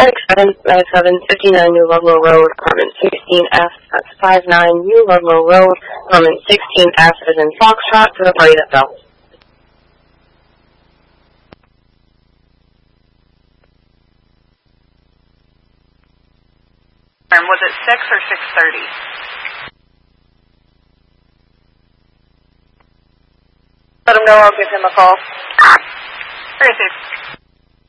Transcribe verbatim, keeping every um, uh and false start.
X seven five seven fifty-nine New Ludlow Road, apartment sixteen F, that's five nine New Ludlow Road, apartment sixteen F is in Foxtrot for the party that fell. Was it six or six thirty? Let him know, I'll give him a call. Very safe.